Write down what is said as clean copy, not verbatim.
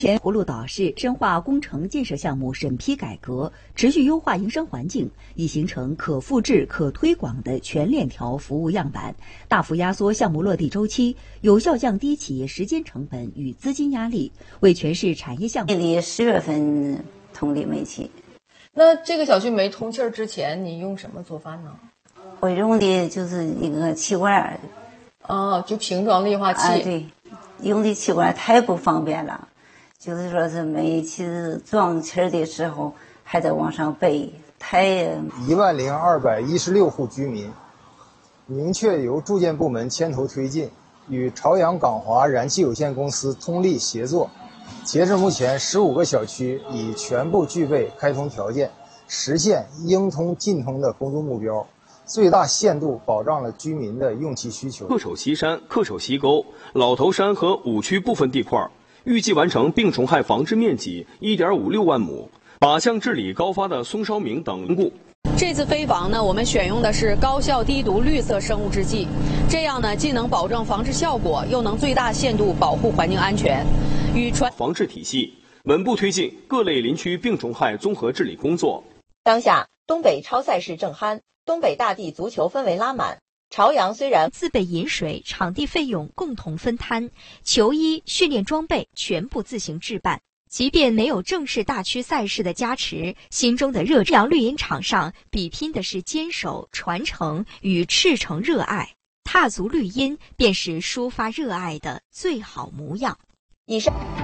前葫芦岛市深化工程建设项目审批改革，持续优化营商环境，已形成可复制、可推广的全链条服务样板，大幅压缩项目落地周期，有效降低企业时间成本与资金压力，为全市产业项目。 离10月份通的煤气。 那这个小区没通气儿之前，你用什么做饭呢？ 我用的就是一个气管。 哦，就瓶装液化气。 对，用的气管太不方便了。就是说是煤气装气的时候还得往上背，太 10216户居民，明确由住建部门牵头推进，与朝阳港华燃气有限公司通力协作。截至目前，15个小区已全部具备开通条件，实现应通尽通的工作目标，最大限度保障了居民的用气需求。 恪守西山、恪守西沟、老头山和五区部分地块，预计完成病虫害防治面积1.56万亩，靶向治理高发的松梢明等凝固。 这次飞防呢，我们选用的是高效低毒绿色生物制剂，这样呢，既能保证防治效果，又能最大限度保护环境安全。 防治体系稳步推进各类林区病虫害综合治理工作。 当下，东北超赛事正酣，东北大地足球氛围拉满。朝阳虽然自备饮水、场地费用共同分摊，球衣、训练装备全部自行置办。即便没有正式大区赛事的加持，心中的热阳绿茵场上比拼的是坚守、传承与赤诚热爱。踏足绿茵，便是抒发热爱的最好模样。 以上。